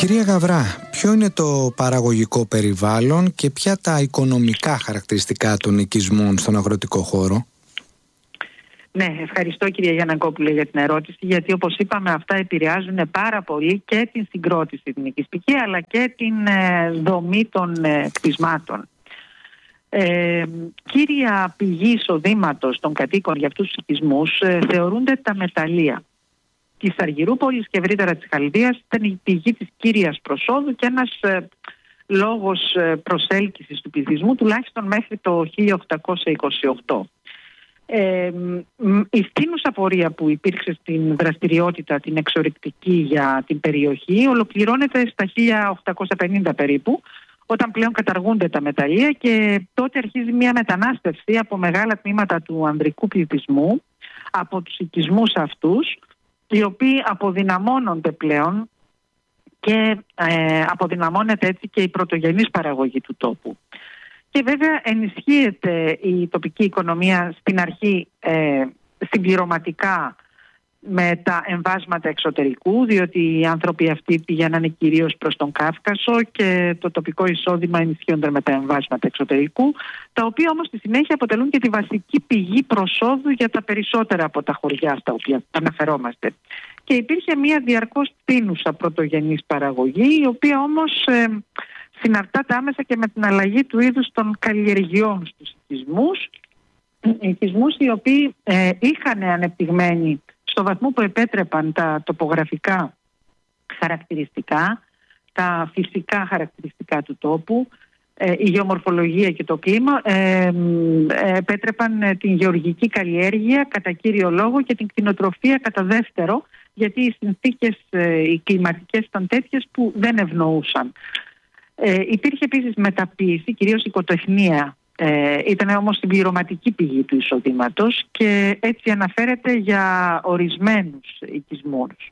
Κυρία Γαβρά, ποιο είναι το παραγωγικό περιβάλλον και ποια τα οικονομικά χαρακτηριστικά των οικισμών στον αγροτικό χώρο? Ναι, ευχαριστώ κυρία Γιαννακόπουλε για την ερώτηση, γιατί όπως είπαμε αυτά επηρεάζουν πάρα πολύ και την συγκρότηση την οικιστική αλλά και την δομή των κτισμάτων. Κύρια πηγή εισοδήματος των κατοίκων για αυτούς τους οικισμούς θεωρούνται τα μεταλλεία της Αργυρούπολης και ευρύτερα της Χαλδίας. Ήταν η πηγή της κύριας προσόδου και ένας λόγος προσέλκυσης του πληθυσμού τουλάχιστον μέχρι το 1828. Η στήνουσα πορεία που υπήρξε στην δραστηριότητα την εξορρυκτική για την περιοχή ολοκληρώνεται στα 1850 περίπου, όταν πλέον καταργούνται τα μεταλλεία και τότε αρχίζει μια μετανάστευση από μεγάλα τμήματα του ανδρικού πληθυσμού από τους οικισμούς αυτούς, οι οποίοι αποδυναμώνονται πλέον και αποδυναμώνεται έτσι και η πρωτογενής παραγωγή του τόπου. Και βέβαια ενισχύεται η τοπική οικονομία στην αρχή συμπληρωματικά με τα εμβάσματα εξωτερικού, διότι οι άνθρωποι αυτοί πηγαίνανε κυρίως προς τον Κάφκασο και το τοπικό εισόδημα ενισχύονται με τα εμβάσματα εξωτερικού, τα οποία όμως στη συνέχεια αποτελούν και τη βασική πηγή προσόδου για τα περισσότερα από τα χωριά στα οποία αναφερόμαστε. Και υπήρχε μια διαρκώς τείνουσα πρωτογενής παραγωγή, η οποία όμως συναρτάται άμεσα και με την αλλαγή του είδους των καλλιεργειών στους οικισμούς. Οικισμούς οι οποίοι είχαν ανεπτυγμένη στο βαθμό που επέτρεπαν τα τοπογραφικά χαρακτηριστικά, τα φυσικά χαρακτηριστικά του τόπου, η γεωμορφολογία και το κλίμα, επέτρεπαν την γεωργική καλλιέργεια κατά κύριο λόγο και την κτηνοτροφία κατά δεύτερο, γιατί οι συνθήκες οι κλιματικές ήταν τέτοιες που δεν ευνοούσαν. Υπήρχε επίσης μεταποίηση, κυρίως οικοτεχνία. Ήταν όμως συμπληρωματική πηγή του εισοδήματος και έτσι αναφέρεται για ορισμένους οικισμούς.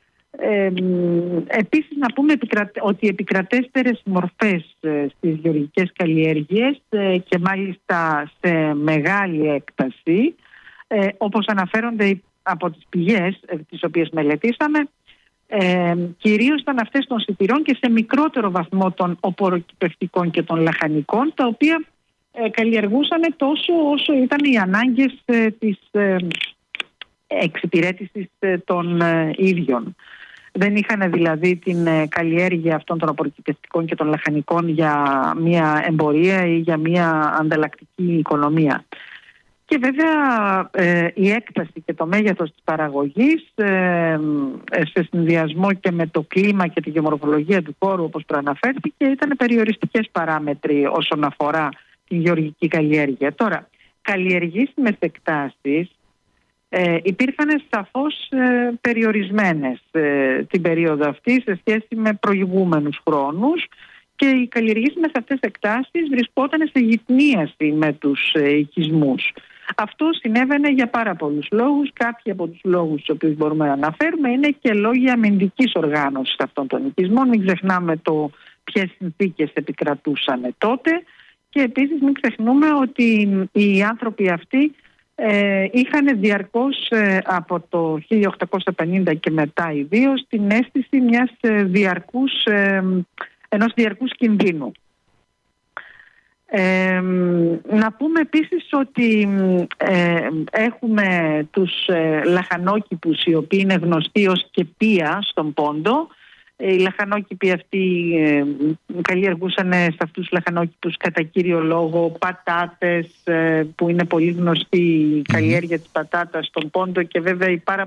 Επίσης να πούμε ότι οι επικρατέστερες μορφές στις γεωργικές καλλιέργειες και μάλιστα σε μεγάλη έκταση, όπως αναφέρονται από τις πηγές τις οποίες μελετήσαμε, κυρίως ήταν αυτές των σιτηρών και σε μικρότερο βαθμό των οπωροκυπευτικών και των λαχανικών, τα οποία καλλιεργούσαν τόσο όσο ήταν οι ανάγκες της εξυπηρέτησης των ίδιων. Δεν είχαν δηλαδή την καλλιέργεια αυτών των οπωροκυπευτικών και των λαχανικών για μια εμπορία ή για μια ανταλλακτική οικονομία. Και βέβαια η έκταση και το μέγεθος της παραγωγής σε συνδυασμό και με το κλίμα και τη γεωμορφολογία του χώρου, όπως προαναφέρθηκε, ήταν περιοριστικές παράμετροι όσον αφορά την γεωργική καλλιέργεια. Τώρα, καλλιεργήσιμες εκτάσεις υπήρχαν σαφώς περιορισμένες την περίοδο αυτή σε σχέση με προηγούμενους χρόνους και οι καλλιεργήσιμες αυτές εκτάσεις βρισκόταν σε γειτνίαση με τους οικισμούς. Αυτό συνέβαινε για πάρα πολλούς λόγους. Κάποιοι από τους λόγους τους οποίους μπορούμε να αναφέρουμε είναι και λόγοι αμυντικής οργάνωσης αυτών των οικισμών. Μην ξεχνάμε ποιες συνθήκες επικρατούσαν τότε και επίσης μην ξεχνούμε ότι οι άνθρωποι αυτοί είχαν διαρκώς από το 1850 και μετά ιδίως την αίσθηση ενός διαρκούς κινδύνου. Να πούμε επίσης ότι έχουμε τους λαχανόκηπους, οι οποίοι είναι γνωστοί ως κεπία στον Πόντο. Οι λαχανόκηποι αυτοί καλλιεργούσαν σε αυτούς τους λαχανόκηπους κατά κύριο λόγο πατάτες, που είναι πολύ γνωστή η καλλιέργεια της πατάτας στον Πόντο και βέβαια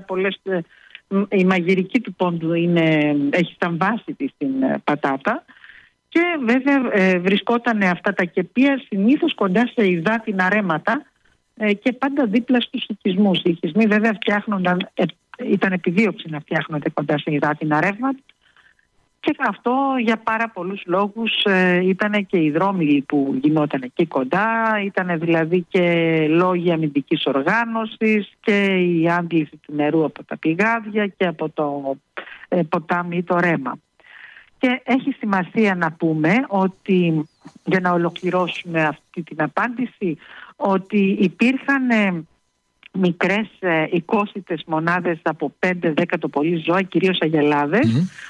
η μαγειρική του Πόντου έχει σαν βάση της την πατάτα. Και βέβαια βρισκόταν αυτά τα κεπία συνήθως κοντά σε υδάτινα ρέματα και πάντα δίπλα στους οικισμούς. Οι οικισμοί βέβαια ήταν επιδίωξη να φτιάχνονται κοντά σε υδάτινα ρεύματα και αυτό για πάρα πολλούς λόγους. Ήταν και οι δρόμοι που γινόταν εκεί κοντά, ήταν δηλαδή και λόγοι αμυντικής οργάνωσης και η άντληση του νερού από τα πηγάδια και από το ποτάμι ή το ρέμα. Και έχει σημασία να πούμε ότι, για να ολοκληρώσουμε αυτή την απάντηση, ότι υπήρχαν μικρές οικόσιτες μονάδες από 5-10 το πολύ ζώα, κυρίως αγελάδες,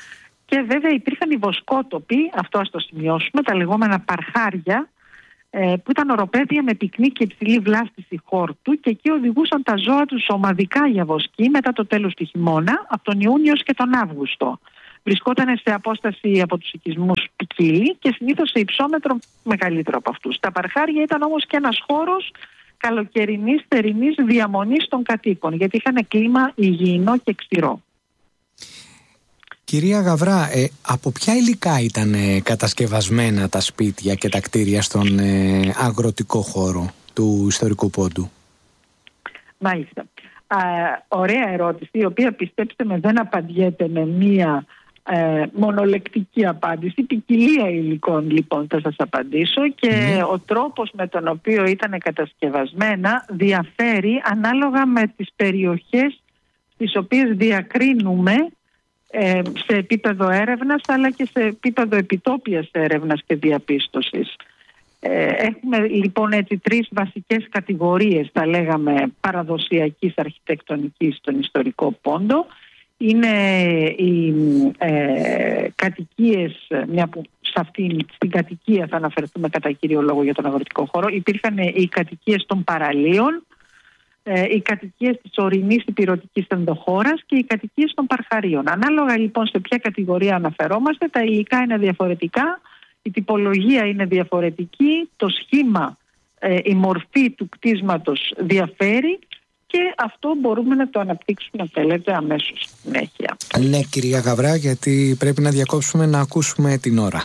Και βέβαια υπήρχαν οι βοσκότοποι, αυτό ας το σημειώσουμε, τα λεγόμενα παρχάρια, που ήταν οροπέδια με πυκνή και υψηλή βλάστηση χόρτου, και εκεί οδηγούσαν τα ζώα τους ομαδικά για βοσκή μετά το τέλος του χειμώνα, από τον Ιούνιο και τον Αύγουστο. Βρισκόταν σε απόσταση από τους οικισμούς ποικίλη και συνήθως σε υψόμετρο μεγαλύτερο από αυτούς. Τα παρχάρια ήταν όμως και ένας χώρος καλοκαιρινής θερινής διαμονής των κατοίκων, γιατί είχαν κλίμα υγιεινό και ξηρό. Κυρία Γαβρά, από ποια υλικά ήταν κατασκευασμένα τα σπίτια και τα κτίρια στον αγροτικό χώρο του ιστορικού πόντου? Μάλιστα. Ωραία ερώτηση, η οποία, πιστέψτε με, δεν απαντιέται με μία μονολεκτική απάντηση. Ποικιλία υλικών λοιπόν θα σας απαντήσω, και ο τρόπος με τον οποίο ήταν κατασκευασμένα διαφέρει ανάλογα με τις περιοχές στις οποίες διακρίνουμε σε επίπεδο έρευνας, αλλά και σε επίπεδο επιτόπιας έρευνας και διαπίστωσης. Έχουμε λοιπόν έτσι τρεις βασικές κατηγορίες, θα λέγαμε, παραδοσιακής αρχιτεκτονικής στον ιστορικό πόντο. Είναι οι κατοικίες, μια που στην κατοικία θα αναφερθούμε κατά κύριο λόγο για τον αγροτικό χώρο. Υπήρχαν οι κατοικίες των παραλίων, οι κατοικίες της ορεινής υπηρωτικής ενδοχώρας και οι κατοικίες των παρχαρίων. Ανάλογα λοιπόν σε ποια κατηγορία αναφερόμαστε, τα υλικά είναι διαφορετικά, η τυπολογία είναι διαφορετική, το σχήμα, η μορφή του κτίσματος διαφέρει, και αυτό μπορούμε να το αναπτύξουμε, αν θέλετε, αμέσως στη συνέχεια. Ναι, κυρία Γαβρά, γιατί πρέπει να διακόψουμε να ακούσουμε την ώρα.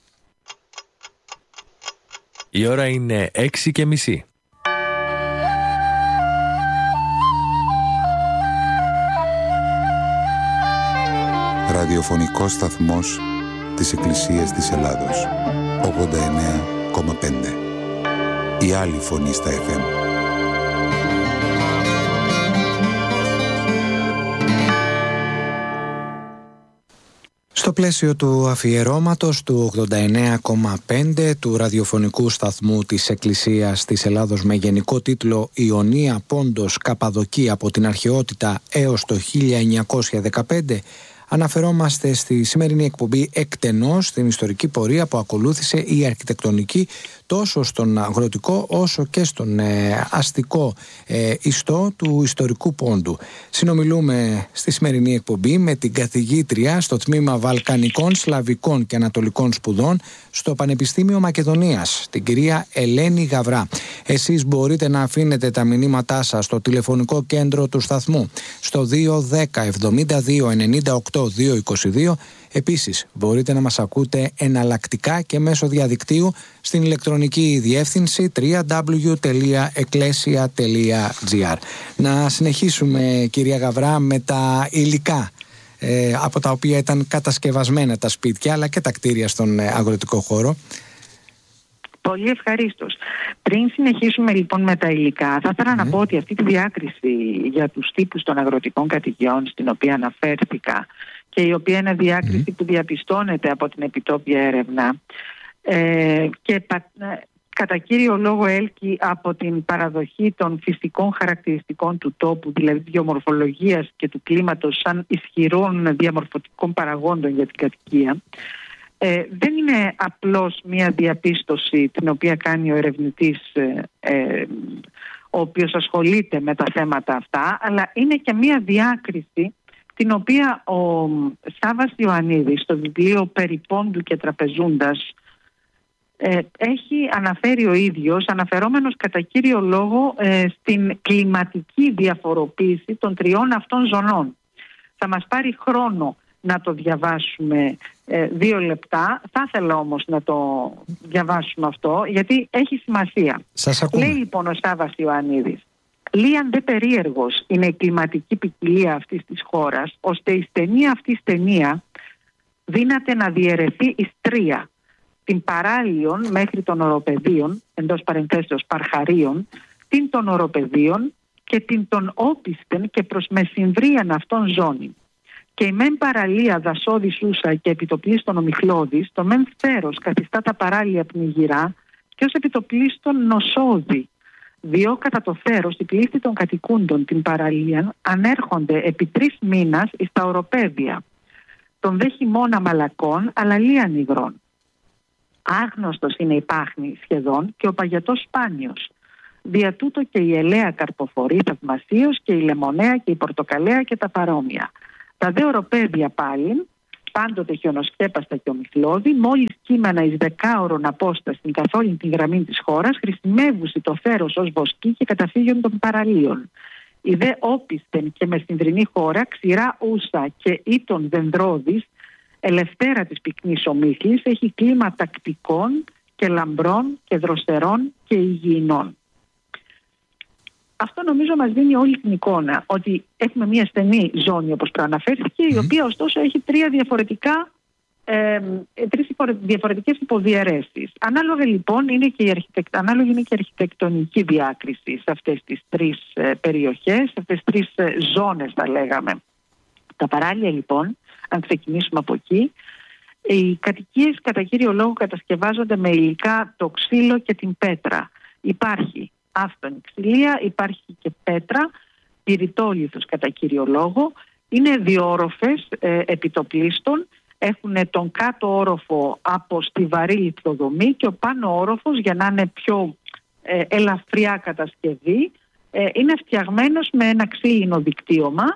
Η ώρα είναι 6:30. Ραδιοφωνικός σταθμός της Εκκλησίας της Ελλάδος, 89,5. Η άλλη φωνή στα FM. Στο πλαίσιο του αφιερώματος του 89,5 του ραδιοφωνικού σταθμού της Εκκλησίας της Ελλάδος με γενικό τίτλο «Ιωνία Πόντος Καπαδοκία από την αρχαιότητα έως το 1915», αναφερόμαστε στη σημερινή εκπομπή εκτενώς στην ιστορική πορεία που ακολούθησε η αρχιτεκτονική τόσο στον αγροτικό όσο και στον αστικό ιστό του ιστορικού πόντου. Συνομιλούμε στη σημερινή εκπομπή με την καθηγήτρια στο τμήμα Βαλκανικών, Σλαβικών και Ανατολικών Σπουδών στο Πανεπιστήμιο Μακεδονίας, την κυρία Ελένη Γαβρά. Εσείς μπορείτε να αφήνετε τα μηνύματά σας στο τηλεφωνικό κέντρο του σταθμού στο 210 72 98 222. Επίσης, μπορείτε να μας ακούτε εναλλακτικά και μέσω διαδικτύου στην ηλεκτρονική διεύθυνση www.ecclesia.gr. Να συνεχίσουμε, κυρία Γαβρά, με τα υλικά από τα οποία ήταν κατασκευασμένα τα σπίτια αλλά και τα κτίρια στον αγροτικό χώρο. Πολύ ευχαρίστως. Πριν συνεχίσουμε λοιπόν με τα υλικά, θα ήθελα να πω ότι αυτή τη διάκριση για τους τύπους των αγροτικών κατοικιών, στην οποία αναφέρθηκα, και η οποία είναι διάκριση που διαπιστώνεται από την επιτόπια έρευνα και κατά κύριο λόγο έλκει από την παραδοχή των φυσικών χαρακτηριστικών του τόπου, δηλαδή της γεωμορφολογίας και του κλίματος σαν ισχυρών διαμορφωτικών παραγόντων για την κατοικία, δεν είναι απλώς μία διαπίστωση την οποία κάνει ο ερευνητής ο οποίος ασχολείται με τα θέματα αυτά, αλλά είναι και μία διάκριση την οποία ο Σάββας Ιωαννίδης στο βιβλίο «Περί πόντου και τραπεζούντας» έχει αναφέρει ο ίδιος, αναφερόμενος κατά κύριο λόγο στην κλιματική διαφοροποίηση των τριών αυτών ζωνών. Θα μας πάρει χρόνο να το διαβάσουμε 2 λεπτά. Θα ήθελα όμως να το διαβάσουμε αυτό, γιατί έχει σημασία. Σας ακούμε. Λέει λοιπόν ο Σάββας Ιωαννίδης: «Λίαν δε περίεργος είναι η κλιματική ποικιλία αυτής της χώρας, ώστε η στενή αυτή στενία δύναται να διαιρεθεί εις 3. Την παράλιον μέχρι των οροπεδίων, εντός παρενθέσεως παρχαρίων, την των οροπεδίων και την των όπιστεν και προς μεσημβρίαν αυτών ζώνη. Και η μεν παραλία δασόδη σούσα και επιτοπλίστων ομιχλώδης, το μεν θέρος καθιστά τα παράλια πνιγυρά και ως επιτοπλίστων νοσόδη. Διό κατά το θέρος οι πλήθη των κατοικούντων την παραλία ανέρχονται επί 3 μήνας εις τα οροπέδια. τον δε χειμώνα μαλακών, αλλά λίαν υγρών. Άγνωστος είναι η πάχνη σχεδόν και ο παγετός σπάνιος. Δια τούτο και η ελαία καρποφορεί θαυμασίως και η λεμονέα και η πορτοκαλέα και τα παρόμοια. Τα δε οροπέδια πάλιν, πάντοτε χιονοσκέπαστα και ομιχλώδη, μόλις κείμενα εις δεκάωρον απόσταση καθ' όλη την γραμμή της χώρας, χρησιμεύουσι το θέρος ως βοσκή και καταφύγιον των παραλίων. Η δε όπισθεν και μεσυνδρινή χώρα, ξηρά ούσα και ήτων δενδρώδης, ελευθέρα της πυκνής ομίχλης, έχει κλίμα τακτικών και λαμπρών και δροσερών και υγιεινών. Αυτό νομίζω μας δίνει όλη την εικόνα ότι έχουμε μια στενή ζώνη, όπως προαναφέρθηκε, η οποία ωστόσο έχει τρεις διαφορετικές υποδιαιρέσεις. Ανάλογα λοιπόν είναι και η αρχιτεκτονική διάκριση σε αυτές τις τρεις περιοχές, σε αυτές τις τρεις ζώνες θα λέγαμε. Τα παράλια λοιπόν, αν ξεκινήσουμε από εκεί, οι κατοικίες κατά κύριο λόγο κατασκευάζονται με υλικά το ξύλο και την πέτρα. Υπάρχει άφθονη ξυλία, υπάρχει και πέτρα, πυρητόλιθος κατά κύριο λόγο. Είναι διόροφες επιτοπλίστων, έχουν τον κάτω όροφο από στιβαρή λιθοδομή και ο πάνω όροφος, για να είναι πιο ελαφριά κατασκευή, είναι φτιαγμένος με ένα ξύλινο δικτύωμα,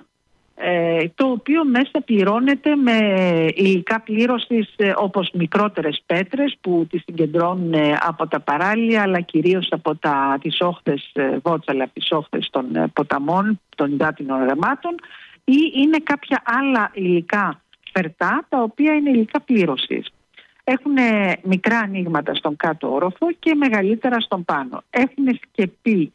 το οποίο μέσα πληρώνεται με υλικά πλήρωσης όπως μικρότερες πέτρες που τις συγκεντρώνουν από τα παράλια, αλλά κυρίως από τις όχθες Βότσαλα, από τις όχθες των ποταμών, των υδάτινων ρεμάτων, ή είναι κάποια άλλα υλικά φερτά τα οποία είναι υλικά πλήρωσης. Έχουν μικρά ανοίγματα στον κάτω όροφο και μεγαλύτερα στον πάνω. Έχουν σκεπή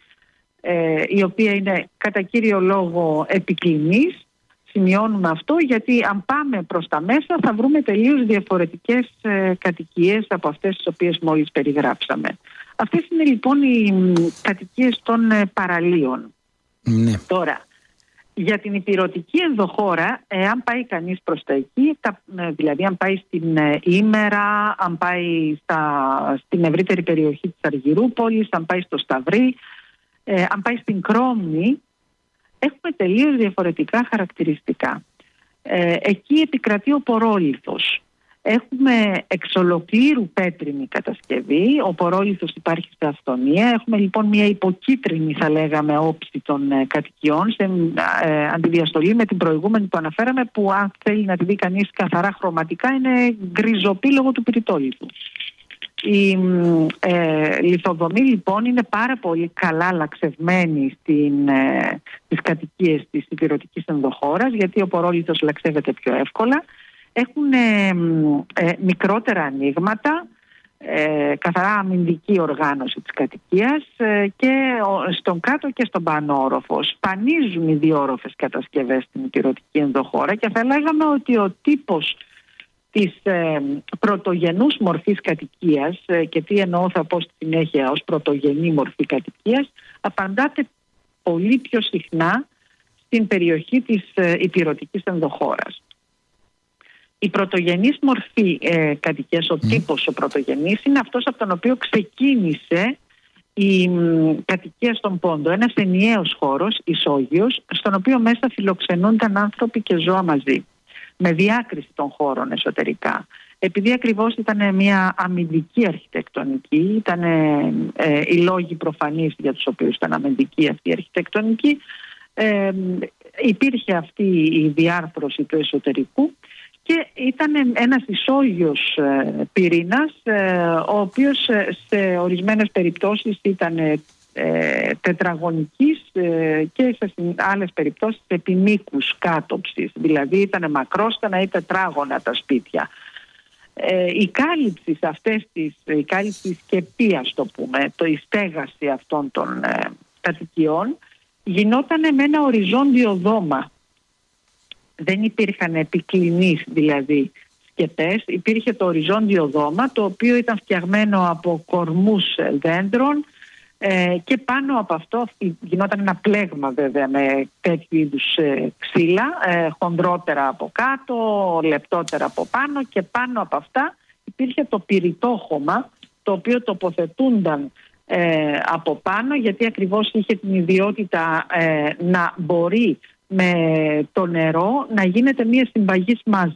η οποία είναι κατά κύριο λόγο επικλινής. Σημειώνουμε αυτό γιατί αν πάμε προς τα μέσα θα βρούμε τελείως διαφορετικές κατοικίες από αυτές τις οποίες μόλις περιγράψαμε. Αυτές είναι λοιπόν οι κατοικίες των παραλίων. Ναι. Τώρα, για την ηπειρωτική ενδοχώρα, αν πάει κανείς προς τα εκεί, δηλαδή αν πάει στην Ήμερα, αν πάει στην ευρύτερη περιοχή της Αργυρούπολης, αν πάει στο Σταυρί, αν πάει στην Κρόμνη, έχουμε τελείως διαφορετικά χαρακτηριστικά. Εκεί επικρατεί ο πορόλιθος. Έχουμε εξ ολοκλήρου πέτρινη κατασκευή, ο πορόλιθος υπάρχει σε αυθονία. Έχουμε λοιπόν μια υποκίτρινη, θα λέγαμε, όψη των κατοικιών, σε αντιδιαστολή με την προηγούμενη που αναφέραμε, που αν θέλει να τη δει κανείς καθαρά χρωματικά είναι γκριζοπή λόγω του πυρητόλιθου. Η λιθοδομή λοιπόν είναι πάρα πολύ καλά λαξευμένη στις κατοικίες της ηπειρωτικής ενδοχώρας, γιατί ο πορόλιθος λαξεύεται πιο εύκολα. Έχουν μικρότερα ανοίγματα, καθαρά αμυντική οργάνωση της κατοικίας, και στον κάτω και στον πάνω όροφο. Σπανίζουν οι διόροφες κατασκευές στην ηπειρωτική ενδοχώρα και θα λέγαμε ότι ο τύπος της πρωτογενούς μορφής κατοικίας, και τι εννοώ θα πω στη συνέχεια ως πρωτογενή μορφή κατοικίας, απαντάται πολύ πιο συχνά στην περιοχή της ηπειρωτικής ενδοχώρας. Η πρωτογενής μορφή κατοικίας, ο τύπος ο πρωτογενής, είναι αυτός από τον οποίο ξεκίνησε η κατοικία στον Πόντο. Ένας ενιαίος χώρος, ισόγειος, στον οποίο μέσα φιλοξενούνταν άνθρωποι και ζώα μαζί, με διάκριση των χώρων εσωτερικά. Επειδή ακριβώς ήταν μια αμυντική αρχιτεκτονική, ήταν οι λόγοι προφανείς για τους οποίους ήταν αμυντική αυτή η αρχιτεκτονική, υπήρχε αυτή η διάρθρωση του εσωτερικού και ήταν ένας ισόγειος πυρήνας, ο οποίος σε ορισμένες περιπτώσεις ήταν τετραγωνικής και σε άλλες περιπτώσεις επιμήκους κάτωψης, δηλαδή ήταν μακρόστενα ή τετράγωνα τα σπίτια. Η κάλυψη σε αυτές η κάλυψη σκεπή, ας το πούμε, η στέγαση αυτών των κατοικιών γινόταν με ένα οριζόντιο δώμα. Δεν υπήρχαν επικλινείς δηλαδή σκεπές, υπήρχε το οριζόντιο δώμα, το οποίο ήταν φτιαγμένο από κορμούς δέντρων, και πάνω από αυτό γινόταν ένα πλέγμα βέβαια με τέτοιου είδους ξύλα, χονδρότερα από κάτω, λεπτότερα από πάνω, και πάνω από αυτά υπήρχε το πυρητόχωμα, το οποίο τοποθετούνταν από πάνω, γιατί ακριβώς είχε την ιδιότητα να μπορεί με το νερό να γίνεται μια συμπαγής μάζα.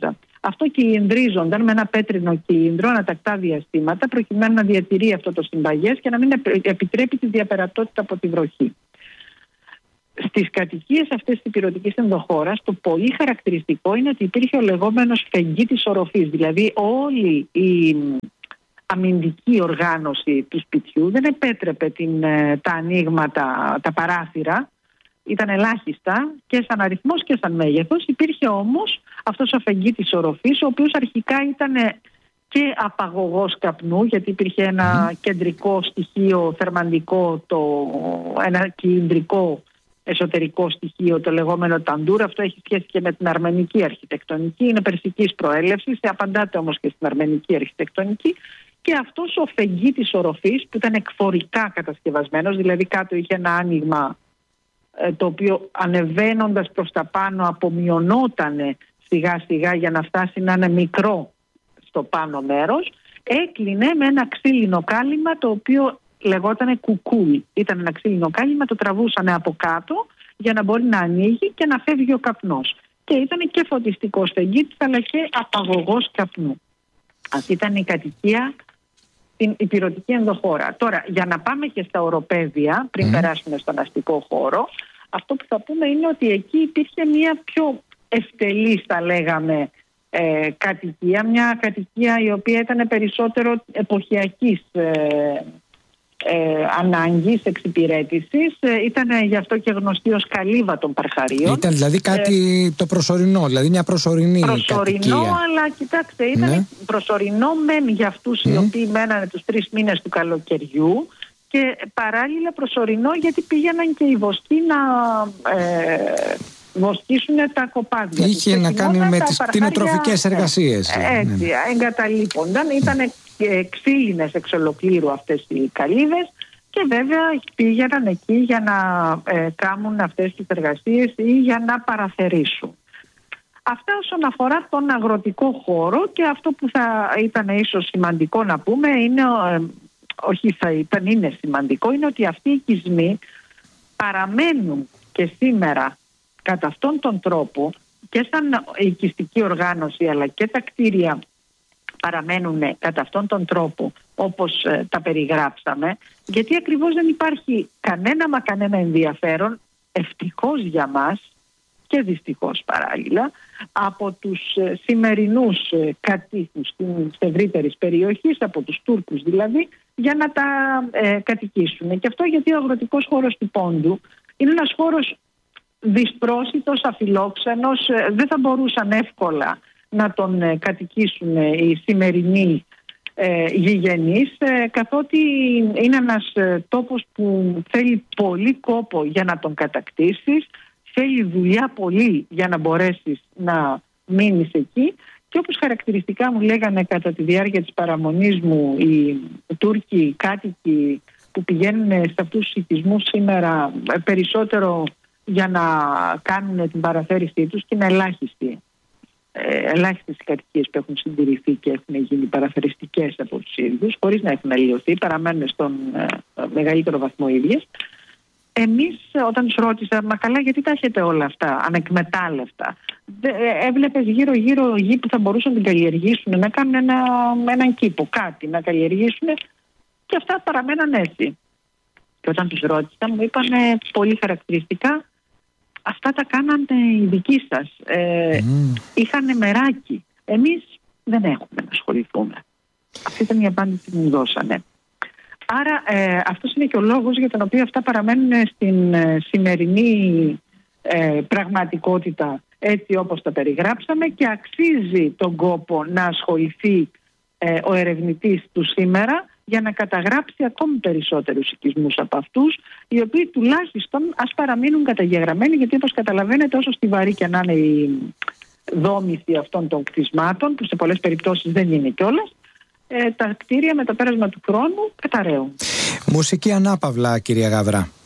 αυτό κυλινδρίζονταν με ένα πέτρινο κύλινδρο ανατακτά διαστήματα, προκειμένου να διατηρεί αυτό το συμπαγές και να μην επιτρέπει τη διαπερατότητα από τη βροχή. Στις κατοικίες αυτές της ηπειρωτικής ενδοχώρας, το πολύ χαρακτηριστικό είναι ότι υπήρχε ο λεγόμενος φεγγί της οροφής. Δηλαδή όλη η αμυντική οργάνωση του σπιτιού δεν επέτρεπε τα ανοίγματα, τα παράθυρα. Ήταν ελάχιστα και σαν αριθμός και σαν μέγεθος. Υπήρχε όμως αυτός ο φεγγί της οροφής, ο οποίος αρχικά ήταν και απαγωγός καπνού, γιατί υπήρχε ένα κεντρικό στοιχείο θερμαντικό, ένα κυλινδρικό εσωτερικό στοιχείο, το λεγόμενο ταντούρ. Αυτό έχει σχέση και με την αρμενική αρχιτεκτονική, είναι περσικής προέλευσης, απαντάται όμως και στην αρμενική αρχιτεκτονική. Και αυτός ο φεγγί της οροφής, που ήταν εκφορικά κατασκευασμένος, δηλαδή κάτω είχε ένα άνοιγμα το οποίο ανεβαίνοντας προς τα πάνω απομειωνόταν σιγά σιγά για να φτάσει να είναι μικρό στο πάνω μέρος, έκλεινε με ένα ξύλινο κάλυμα το οποίο λεγόταν κουκούλ. Ήταν ένα ξύλινο κάλυμα, το τραβούσαν από κάτω για να μπορεί να ανοίγει και να φεύγει ο καπνός. Και ήταν και φωτιστικός φεγγίτης αλλά και απαγωγός καπνού. Αυτή ήταν η κατοικία στην ηπειρωτική ενδοχώρα. Τώρα, για να πάμε και στα οροπέδια, πριν περάσουμε στον αστικό χώρο, αυτό που θα πούμε είναι ότι εκεί υπήρχε μια πιο ευτελής, θα λέγαμε, κατοικία. Μια κατοικία η οποία ήταν περισσότερο εποχιακής ανάγκης εξυπηρέτησης. Ήταν γι' αυτό και γνωστή ως καλύβα των Παρχαρίων. Ήταν δηλαδή κάτι το προσωρινό, δηλαδή μια προσωρινή κατοικία. Αλλά κοιτάξτε, ήταν προσωρινό μεν για αυτούς οι οποίοι μένανε τους 3 μήνες του καλοκαιριού και παράλληλα προσωρινό γιατί πήγαιναν και οι βοσκοί να βοσκήσουν τα κοπάδια. Είχε να κάνει με τις κτηνοτροφικές εργασίες. Έτσι, εγκαταλείπονταν. Ήταν ξύλινες εξ ολοκλήρου αυτές οι καλύβες και βέβαια πήγαιναν εκεί για να κάνουν αυτές τις εργασίες ή για να παραθερήσουν. Αυτά όσον αφορά τον αγροτικό χώρο, και αυτό που θα ήταν ίσως σημαντικό να πούμε είναι, είναι σημαντικό, είναι ότι αυτοί οι οικισμοί παραμένουν και σήμερα κατά αυτόν τον τρόπο και σαν οικιστική οργάνωση, αλλά και τα κτίρια παραμένουν κατά αυτόν τον τρόπο όπως τα περιγράψαμε, γιατί ακριβώς δεν υπάρχει κανένα ενδιαφέρον, ευτυχώς για μας και δυστυχώς παράλληλα, από τους σημερινούς κατοίκους της ευρύτερης περιοχής, από τους Τούρκους δηλαδή, για να τα κατοικήσουν. Και αυτό γιατί ο αγροτικός χώρος του Πόντου είναι ένας χώρος δυσπρόσιτος, αφιλόξενος, δεν θα μπορούσαν εύκολα να τον κατοικήσουν οι σημερινοί γηγενείς, καθότι είναι ένας τόπος που θέλει πολύ κόπο για να τον κατακτήσεις, θέλει δουλειά πολύ για να μπορέσεις να μείνεις εκεί, και όπως χαρακτηριστικά μου λέγανε κατά τη διάρκεια της παραμονής μου οι Τούρκοι κάτοικοι που πηγαίνουν σε αυτούς τους οικισμούς σήμερα περισσότερο για να κάνουν την παραθέρησή τους, και είναι ελάχιστες οι κατοικίες που έχουν συντηρηθεί και έχουν γίνει παραθεριστικές από τους ίδιους, χωρίς να έχουν αλλοιωθεί, παραμένουν στον μεγαλύτερο βαθμό ίδιες. Εμείς όταν τους ρώτησα, μα καλά, γιατί τα έχετε όλα αυτά ανεκμετάλλευτα? Έβλεπες γύρω γη που θα μπορούσαν να την καλλιεργήσουν, να κάνουν έναν κήπο, κάτι να καλλιεργήσουν, και αυτά παραμέναν έτσι. Και όταν τους ρώτησα μου είπαν πολύ χαρακτηριστικά, αυτά τα κάνανε οι δικοί σας. Είχαν μεράκι. Εμείς δεν έχουμε να ασχοληθούμε. Αυτή ήταν η απάντηση που μου δώσανε. Άρα αυτός είναι και ο λόγος για τον οποίο αυτά παραμένουν στην σημερινή πραγματικότητα έτσι όπως τα περιγράψαμε, και αξίζει τον κόπο να ασχοληθεί ο ερευνητής του σήμερα για να καταγράψει ακόμη περισσότερους οικισμούς από αυτούς, οι οποίοι τουλάχιστον ας παραμείνουν καταγεγραμμένοι, γιατί όπως καταλαβαίνετε, όσο στιβαρή και να είναι η δόμηση αυτών των κτισμάτων, που σε πολλές περιπτώσεις δεν είναι κιόλας, τα κτίρια με το πέρασμα του χρόνου καταραίουν. Μουσική ανάπαυλα, κυρία Γαβρά.